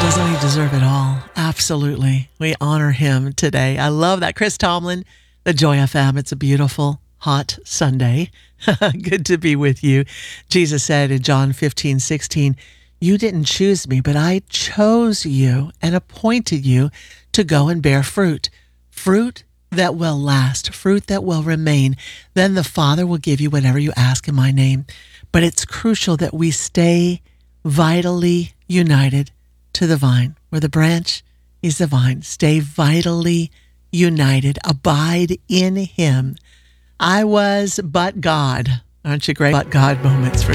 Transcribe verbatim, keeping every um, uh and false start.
Doesn't he deserve it all? Absolutely. We honor him today. I love that. Chris Tomlin, the Joy F M. It's a beautiful, hot Sunday. Good to be with you. Jesus said in John fifteen sixteen, "You didn't choose me, but I chose you and appointed you to go and bear fruit. Fruit that will last, fruit that will remain. Then the Father will give you whatever you ask in my name." But it's crucial that we stay vitally united to the vine. Where the branch is the vine. Stay vitally united. Abide in him. I was but God. Aren't you great? But God moments for